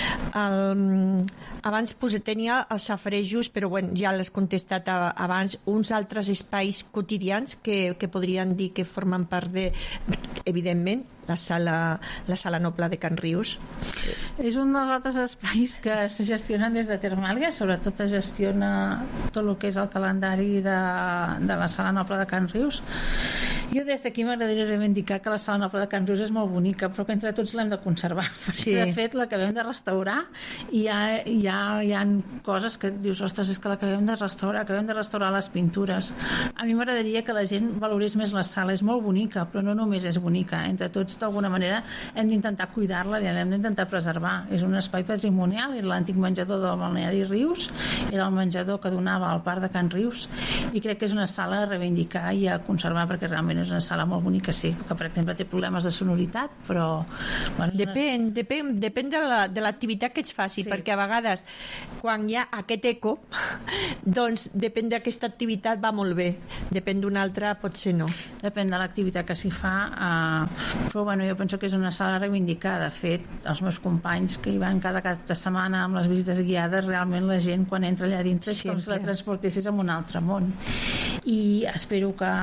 El, abans pues, tenia els safarejos, però bueno, ja l'has contestat a, abans, uns altres espais quotidians que, que podrien dir que formen part de, evidentment, la sala, la sala noble de Can Rius. És un dels altres espais que se gestionen des de Termàlia, sobretot es gestiona tot el que és el calendari de, de la sala noble de Can Rius. Jo des d'aquí m'agradaria reivindicar que la sala noble de Can Rius és molt bonica, però que entre tots l'hem de conservar, perquè sí, de fet l'acabem de restaurar i hi ha, hi, ha, hi ha coses que dius, ostres, és que l'acabem de restaurar, acabem de restaurar les pintures. A mi m'agradaria que la gent valorés més la sala, és molt bonica, però no només és bonica, entre tots d'alguna manera hem d'intentar cuidar-la i l'hem d'intentar preservar. És un espai patrimonial, era l'antic menjador del balneari Rius, era el menjador que donava al parc de Can Rius i crec que és una sala a reivindicar i a conservar perquè realment és una sala molt bonica, sí, que per exemple té problemes de sonoritat, però... Bueno, depèn, una... depèn, depèn de la, de l'activitat que ets faci, sí, perquè a vegades quan hi ha aquest eco doncs depèn d'aquesta activitat va molt bé, depèn d'una altra potser no. Depèn de l'activitat que s'hi fa, eh, però bueno, jo penso que és una sala a reivindicar. De fet, els meus companys que hi van cada cap de setmana amb les visites guiades, realment la gent quan entra allà dintre és com si la transportessis a un altre món. I espero que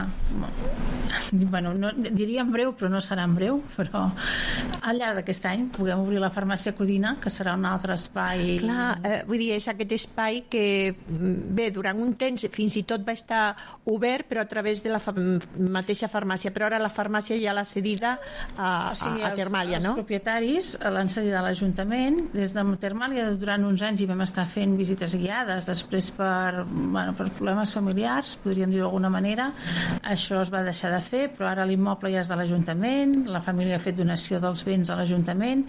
bueno, no, diria en breu, però no serà en breu, però al llarg d'aquest any puguem obrir la farmàcia Codina, que serà un altre espai. Clar, eh, vull dir, és aquest espai que bé, durant un temps fins i tot va estar obert, però a través de la fa mateixa farmàcia, però ara la farmàcia ja l'ha cedida a, o sigui, a, a Termàlia, els, no? Els propietaris l'han cedit a l'Ajuntament. Des de Termàlia durant uns anys hi vam estar fent visites guiades, després per, bueno, per problemes familiars, podríem podríem dir d'alguna manera. Això es va deixar de fer, però ara l'immoble ja és de l'Ajuntament, la família ha fet donació dels béns a l'Ajuntament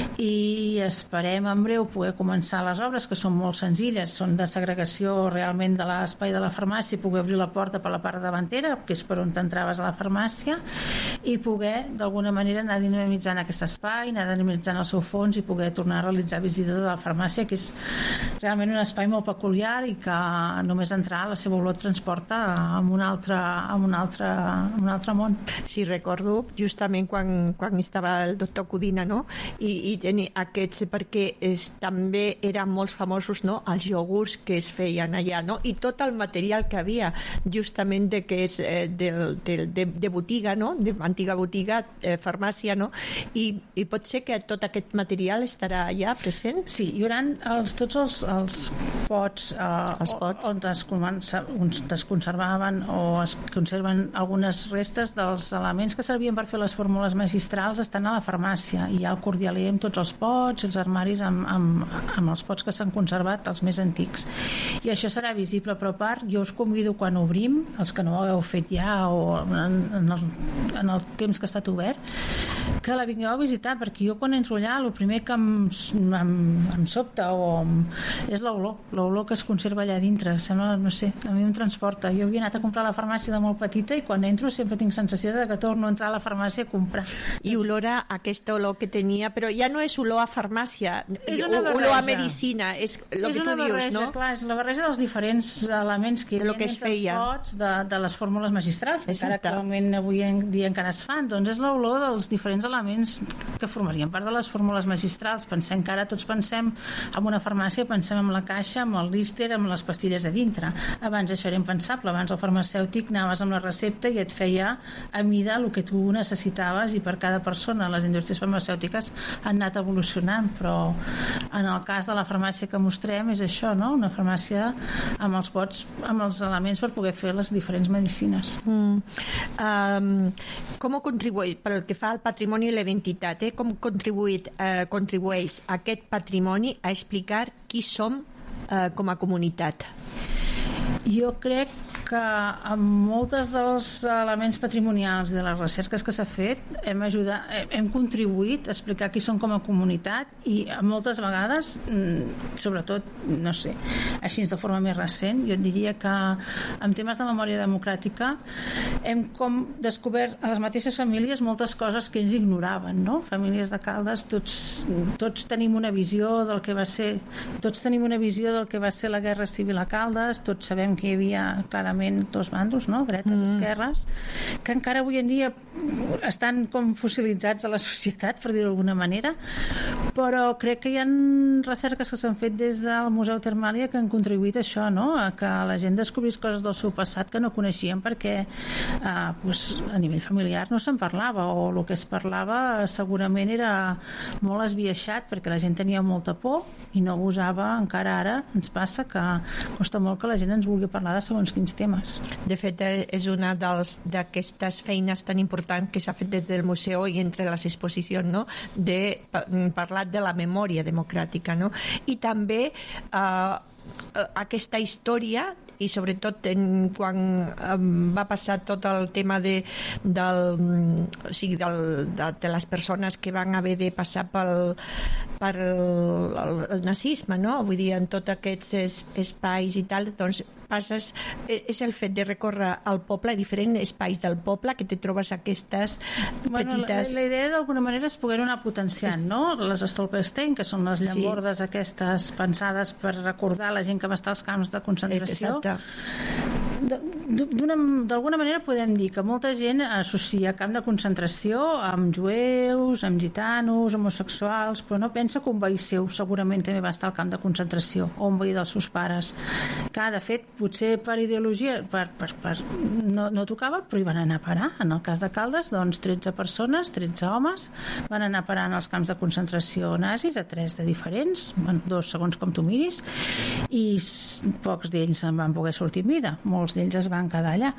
i esperem en breu poder començar les obres, que són molt senzilles, són de segregació realment de l'espai de la farmàcia, poder obrir la porta per la part davantera, que és per on t'entraves a la farmàcia, i poder d'alguna manera anar dinamitzant aquest espai, anar dinamitzant el seu fons i poder tornar a realitzar visites a la farmàcia, que és realment un espai molt peculiar i que només entrar la seva olor et transporta a un altre, a un altre, a un altre món. Sí, recordo justament quan, quan estava el doctor Codina, no? I, i tenir aquests, perquè és, també eren molt famosos, no? Els iogurts que es feien allà, no? I tot el material que havia justament de que és eh, del, del, de, de botiga, no? De antiga botiga, eh, farmàcia, no? I, I pot ser que tot aquest material estarà allà present? Sí, hi haurà els, tots els, els pots, eh, els pots. on es, on es conservaven o es conserven algunes restes dels elements que servien per fer les fórmules magistrals, estan a la farmàcia. Hi ha el cordialer amb tots els pots, els armaris amb, amb, amb els pots que s'han conservat, els més antics. I això serà visible, però a part jo us convido quan obrim, els que no ho heu fet ja o en, en, el, en el temps que ha estat obert, que la vingueu a visitar, perquè jo quan entro allà el primer que em, em, em sobta o em, és l'olor, l'olor que es conserva allà dintre. Sembla, no sé, a mi em transporta. Jo havia anat a comprar a la farmàcia de molt petita i quan entro sempre tinc sensació de que torno a entrar a la farmàcia a comprar. I olora aquesta olor que tenia, però ja no és olor a farmàcia, és una barreja. Olor a medicina, és el és que tu dius, barreja, no? Clar, és la barreja dels diferents elements que hi havia que es feia. Pots de, de les fórmules magistrals, que encara actualment avui en dia encara es fan, doncs és l'olor dels diferents elements que formarien part de les fórmules magistrals. Pensem que ara tots pensem en una farmàcia, pensem en la caixa, amb el líster, amb les pastilles a dintre. Abans això era impensable, abans el farmacèutic anaves amb la recepta i et feia a mida el que tu necessitaves i per cada persona. Les indústries farmacèutiques han anat evolucionant, però en el cas de la farmàcia que mostrem és això, no? Una farmàcia amb els pots, amb els elements per poder fer les diferents medicines. Mm. Um, com contribueix, pel que fa al patrimoni i l'identitat, eh? com contribuït, eh, contribueix aquest patrimoni a explicar qui som eh, com a comunitat? Jo crec que amb moltes dels elements patrimonials de les recerques que s'ha fet hem ajudat, hem contribuït a explicar qui són com a comunitat i moltes vegades, sobretot, no sé, així de forma més recent, jo et diria que en temes de memòria democràtica hem com descobert a les mateixes famílies moltes coses que ells ignoraven, no? Famílies de Caldes, tots, tots tenim una visió del que va ser, tots tenim una visió del que va ser la Guerra Civil a Caldes, tots sabem que hi havia clarament dos bandos, no? Dretes, mm. esquerres, que encara avui en dia estan com fossilitzats a la societat, per dir-ho d'alguna manera, però crec que hi ha recerques que s'han fet des del Museu Termàlia que han contribuït a això, no? A que la gent descobrís coses del seu passat que no coneixien perquè eh, pues, a nivell familiar no se'n parlava, o el que es parlava segurament era molt esbiaixat perquè la gent tenia molta por i no gosava, encara ara ens passa que costa molt que la gent ens vulgui parlar de segons quins temes. De fet, és una d'aquestes feines tan importants que s'ha fet des del museu i entre les exposicions, no? De parlar de la memòria democràtica, no? I també eh, aquesta història i sobretot en, quan um, va passar tot el tema de, del, o sigui, del, de, de les persones que van haver de passar pel, per el, el, el nazisme, no? Vull dir, en tots aquests es, espais i tal, doncs passes, és el fet de recórrer al poble, a diferents espais del poble, que te trobes aquestes bueno, petites... La, la idea d'alguna manera és poder anar potenciant, no? Les Stolperstein, que són les llambordes sí. aquestes pensades per recordar la gent que va estar als camps de concentració. Exacte. D'alguna manera podem dir que molta gent associa camp de concentració amb jueus, amb gitanos, homosexuals, però no pensa que un veí seu segurament també va estar al camp de concentració, o un veí dels seus pares, que de fet potser per ideologia per, per, per, no, no tocava, però hi van anar a parar. En el cas de Caldes, doncs tretze persones, tretze homes van anar a parar als camps de concentració nazis, a tres de diferents, dos segons com tu miris, i pocs d'ells en van poder sortir en vida. Molts d'ells es van van quedar allà.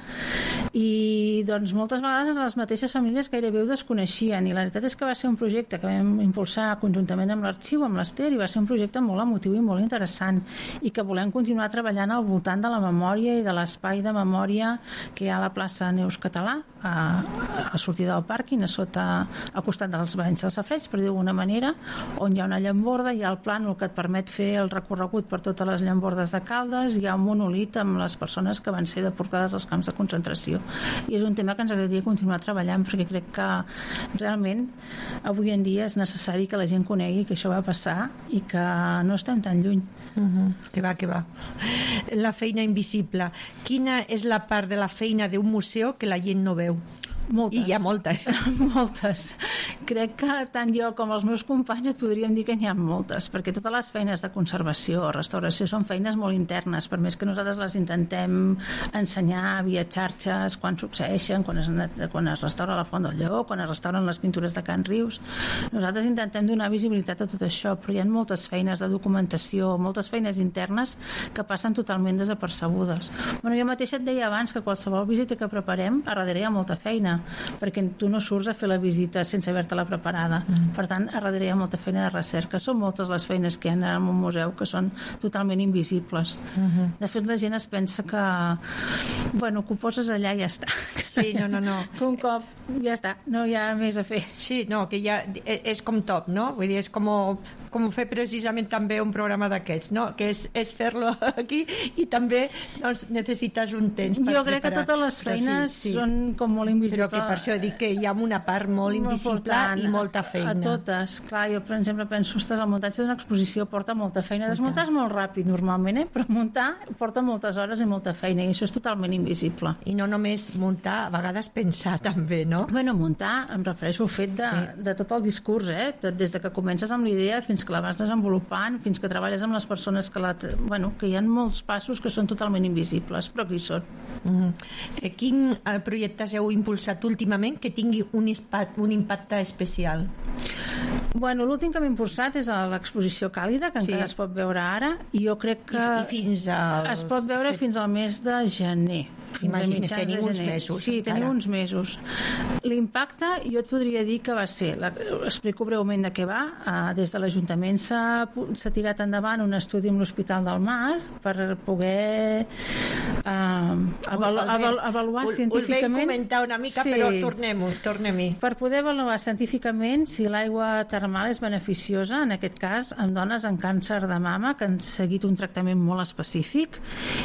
I doncs moltes vegades les mateixes famílies gairebé ho desconeixien, i la veritat és que va ser un projecte que vam impulsar conjuntament amb l'Arxiu, amb l'Ester, i va ser un projecte molt emotiu i molt interessant, i que volem continuar treballant al voltant de la memòria i de l'espai de memòria que hi ha a la plaça Neus Català, a, a la sortida del pàrquing, a sota, al costat dels banys del Safareig, per dir d'alguna manera, on hi ha una llamborda, hi ha el plànol que et permet fer el recorregut per totes les llambordes de Caldes, hi ha un monolit amb les persones que van ser deportades als camps de concentració. I és un tema que ens agradaria continuar treballant, perquè crec que realment avui en dia és necessari que la gent conegui que això va passar i que no estem tan lluny. Uh-huh. Que va, que va. La feina invisible. Quina és la part de la feina d'un museu que la gent no veu? Moltes. I hi ha molta, eh? Moltes. Crec que tant jo com els meus companys et podríem dir que n'hi ha moltes, perquè totes les feines de conservació o restauració són feines molt internes, per més que nosaltres les intentem ensenyar via xarxes, quan succeeixen, quan es, quan es restaura la Font del Lleó, quan es restauren les pintures de Can Rius. Nosaltres intentem donar visibilitat a tot això, però hi ha moltes feines de documentació, moltes feines internes que passen totalment desapercebudes. Bueno, jo mateixa et deia abans que qualsevol visita que preparem, a darrere hi ha molta feina, perquè tu no surts a fer la visita sense haver-te-la preparada. Mm. Per tant, a darrere hi ha molta feina de recerca. Són moltes les feines que hi ha en un museu que són totalment invisibles. Mm-hmm. De fet, la gent es pensa que bueno, que ho poses allà i ja està. Sí, no, no, no. Que un cop ja està, no hi ha més a fer. Sí, no, que ja és com top, no? Vull dir, és com com fer precisament també un programa d'aquests, no? Que és, és fer-lo aquí i també doncs, necessites un temps per jo preparar. crec que totes les feines sí, sí. són com molt invisibles. Però que per això dic que hi ha una part molt invisible molt i molta feina. A totes. Clar, jo per exemple penso, ostres, el muntatge d'una exposició porta molta feina. Desmuntar és molt ràpid normalment, eh? Però muntar porta moltes hores i molta feina i això és totalment invisible. I no només muntar, a vegades pensar també, no? Bueno, muntar, em refereixo al fet de, sí. de tot el discurs, eh? De, des de que comences amb l'idea fins que la vas desenvolupant, fins que treballes amb les persones que la... Bueno, que hi ha molts passos que són totalment invisibles, però que hi són. Mm-hmm. Quin projecte heu impulsat últimament que tingui un, ispat, un impacte especial? Bueno, l'últim que hem impulsat és l'exposició Càlida, que sí. encara es pot veure ara, i jo crec que I, i fins al... es pot veure sí. fins al mes de gener. Fins Imagina, a teniu uns mesos. Sí, teniu uns mesos. L'impacte, jo et podria dir que va ser, la, explico breument de què va, uh, des de l'Ajuntament s'ha, s'ha tirat endavant un estudi amb l'Hospital del Mar per poder uh, avalu, avalu, avaluar us, científicament... Us vam comentar una mica, sí. però tornem-hi. Tornem per poder avaluar científicament si l'aigua termal és beneficiosa, en aquest cas, amb dones amb càncer de mama que han seguit un tractament molt específic,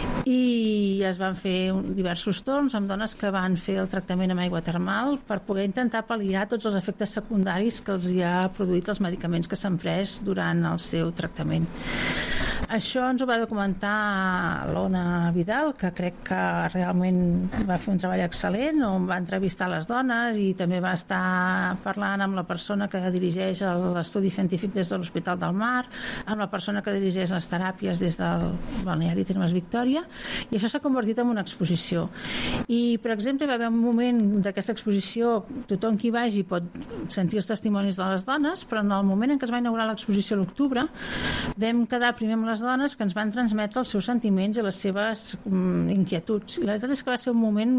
i es van fer un, diversos torns amb dones que van fer el tractament amb aigua termal per poder intentar pal·liar tots els efectes secundaris que els hi ha produït els medicaments que s'han pres durant el seu tractament. Això ens ho va documentar l'Ona Vidal, que crec que realment va fer un treball excel·lent, on va entrevistar les dones i també va estar parlant amb la persona que dirigeix l'estudi científic des de l'Hospital del Mar, amb la persona que dirigeix les teràpies des del balneari Termes Victòria, i això s'ha convertit en una exposició. I, per exemple, va haver un moment d'aquesta exposició, tothom qui vagi pot sentir els testimonis de les dones, però en el moment en què es va inaugurar l'exposició a l'octubre vam quedar primer amb les dones que ens van transmetre els seus sentiments i les seves um, inquietuds. I la veritat és que va ser un moment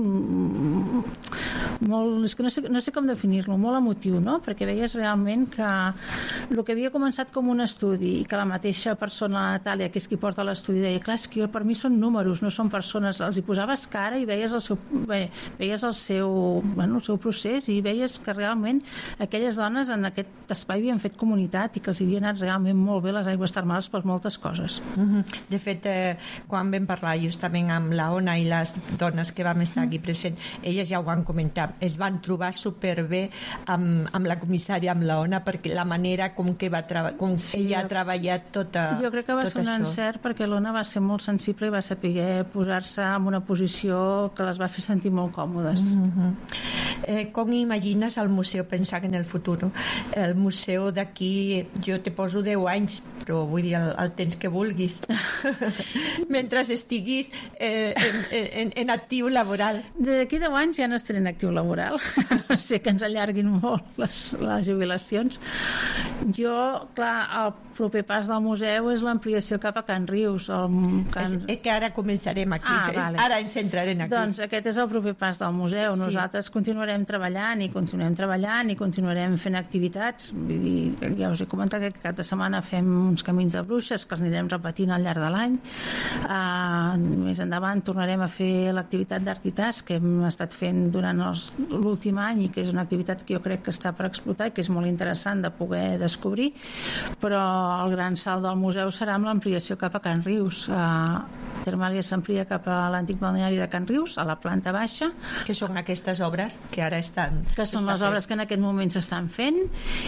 molt... és que no sé, no sé com definir-lo, molt emotiu, no? Perquè veies realment que el que havia començat com un estudi i que la mateixa persona, Natàlia, que és qui porta l'estudi, deia, clar, és que per mi són números, no són persones, els hi posaves cara i veies el seu, bé, veies el seu, bueno, el seu procés i veies que realment aquelles dones en aquest espai havien fet comunitat i que els havia anat realment molt bé les aigües termals per moltes coses. Mm-hmm. De fet, eh, quan vam parlar justament amb la Ona i les dones que vam estar aquí presents, elles ja ho van comentar, es van trobar superbé amb, amb la comissària, amb la Ona, perquè la manera com que va treba- com sí, ella ha treballat tota, jo crec que va ser un això. encert perquè l'Ona va ser molt sensible i va saber posar-se en una posició que les va fer sentir molt còmodes. Mm-hmm. Eh, com imagines el museu pensant en el futur? El museu d'aquí, jo te poso deu anys, però vull dir el, el temps que vulguis. Mentre estiguis eh, en, en, en actiu laboral. D'aquí deu anys ja no estaré en actiu laboral. No sé que ens allarguin molt les, les jubilacions. Jo, clar, el proper pas del museu és l'ampliació cap a Can Rius. El Can... És, és que ara començarem aquí. Ah, vale. Ara ens centrarem aquí. Doncs aquest és el proper pas del museu. Sí. Nosaltres continuarem treballant i continuem treballant i continuarem fent activitats. Vull dir, ja us he comentat que cada setmana fem uns camins de bruixes que els anirem repetint al llarg de l'any. Uh, més endavant tornarem a fer l'activitat d'Artitas que hem estat fent durant els, l'últim any i que és una activitat que jo crec que està per explotar i que és molt interessant de poder descobrir, però el gran salt del museu serà amb l'ampliació cap a Can Rius. Uh, Termàlia s'amplia cap a l'antic balneari de Can Rius, a la planta baixa. Que són aquestes obres que ara estan... Que són les obres que en aquest moment s'estan fent,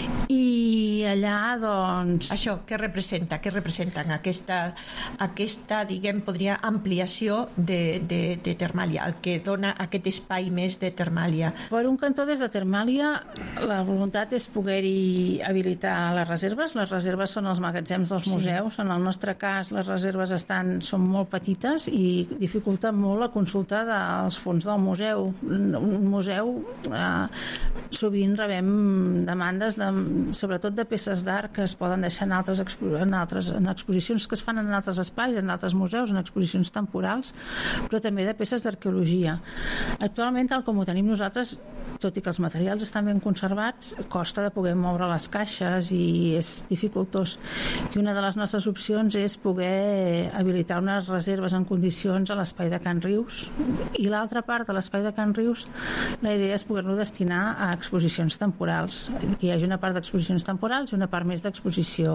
i allà, doncs... Això, què representa? Què representen aquesta, aquesta diguem, podria ampliació de, de, de Termàlia, el que dona aquest espai més de Termàlia? Per un cantó, des de Termàlia, la voluntat és poder-hi habilitar les reserves. Les reserves són els magatzems dels museus. Sí. En el nostre cas, les reserves estan, són molt petites i dificulten molt la consulta dels fons del museu. Un museu, eh, sovint rebem demandes de, sobretot de peces d'art que es poden deixar en altres, en altres en exposicions que es fan en altres espais, en altres museus, en exposicions temporals, però també de peces d'arqueologia. Actualment, tal com ho tenim nosaltres, tot i que els materials estan ben conservats, costa de poder moure les caixes i és dificultós. I una de les nostres opcions és poder habilitar unes reserves en condicions a l'espai de Can Rius, i l'altra part de l'espai de Can Rius, la idea és poder-lo destinar a exposicions temporals. Que hi hagi una part d'exposicions temporals i una part més d'exposició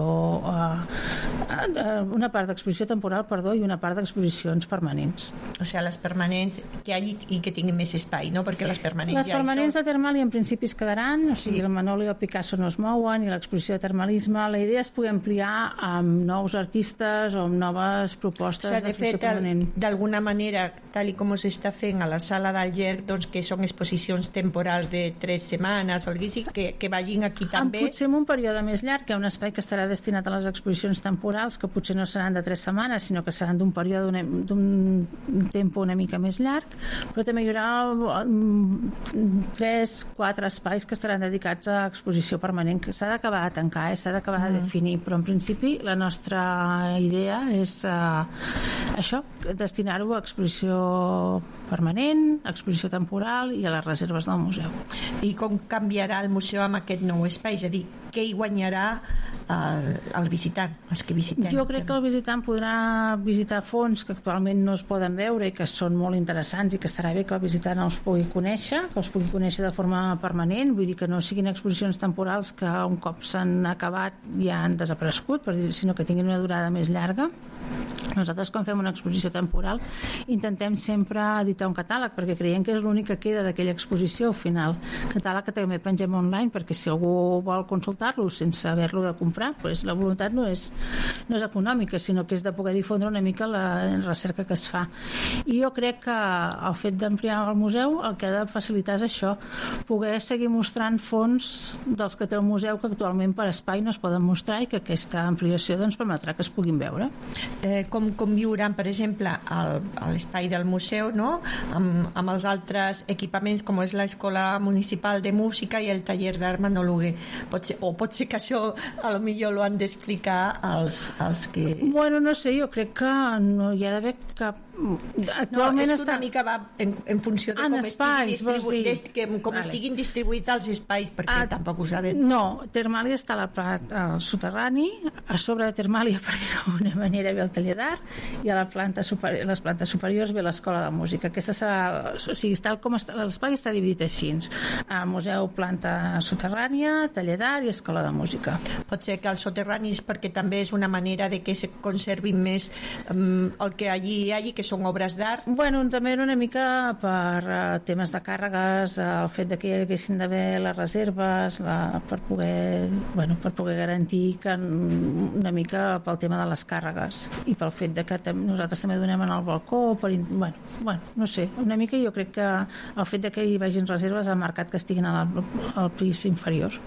uh, una part d'exposició temporal, perdó, i una part d'exposicions permanents. O sigui, les permanents que hi hagi i que tinguin més espai, no? Perquè les permanents les ja permanents són... de Termàlia en principi es quedaran, o sigui, sí. El Manolo i el Picasso no es mouen, i l'exposició de termalisme, la idea és poder ampliar amb nous artistes o amb noves propostes, o sigui, de fet, permanent. D'alguna manera, tal i com s'està fent a la sala d'Alger, doncs que són exposicions temporals de tres setmanes o alguna cosa, que, que vagin aquí també. En potser en un període més llarg, hi ha un espai que estarà destinat a les exposicions temporals, que potser no seran de tres setmanes, sinó que seran d'un període d'un temps una mica més llarg, però també hi haurà tres, quatre espais que estaran dedicats a exposició permanent, que s'ha d'acabar de tancar, eh? S'ha d'acabar mm. de definir, però en principi la nostra idea és uh, això, destinar-ho a exposició permanent, exposició temporal i a les reserves del museu. I com canviarà el museu amb aquest nou espai? És a dir, què hi guanyarà el, el visitant, els que visitem? Jo crec que el visitant podrà visitar fons que actualment no es poden veure i que són molt interessants i que estarà bé que el visitant els pugui conèixer, que els pugui conèixer de forma permanent, vull dir que no siguin exposicions temporals que un cop s'han acabat ja han desaparegut, sinó que tinguin una durada més llarga. Nosaltres, quan fem una exposició temporal, intentem sempre editar un catàleg, perquè creiem que és l'únic que queda d'aquella exposició al final. Catàleg que també pengem online, perquè si algú vol consultar-lo sense haver-lo de comprar, doncs la voluntat no és, no és econòmica, sinó que és de poder difondre una mica la recerca que es fa. I jo crec que el fet d'ampliar el museu el que ha de facilitar és això, poder seguir mostrant fons dels que té el museu que actualment per espai no es poden mostrar i que aquesta ampliació doncs, permetrà que es puguin veure. Eh, com conviuran, per exemple, a l'espai del museu, no? amb, amb els altres equipaments com és l'Escola Municipal de Música i el taller d'art Manoluguer. Pot ser, o pot ser que això a lo millor lo han d'explicar als, als que... Bueno, no sé, jo crec que no hi ha d'haver cap... Actualment no, és està... una mica va en, en funció de en com, espais, estiguin, distribu... que, com vale. estiguin distribuïts els espais, perquè ah, tampoc ho sabem. No, Termàlia està a la, al soterrani, a sobre de Termàlia, per dir d'alguna manera, ve el taller d'art, i a la planta superior, les plantes superiors ve l'Escola de Música. Aquesta serà, o sigui, tal com està, l'espai està dividit així, a museu, planta soterrània, taller d'art i Escola de Música. Pot ser que els soterranis, perquè també és una manera de que se conservin més um, el que allí hi hagi, que que són obres d'art? Bueno, també era una mica per uh, temes de càrregues, el fet de que hi haguessin d'haver les reserves, la, per, poder, bueno, per poder garantir que una mica pel tema de les càrregues i pel fet de que tam nosaltres també donem en el balcó, per, bueno, bueno, no sé, una mica jo crec que el fet de que hi vagin reserves ha marcat que estiguin al, al pis inferior.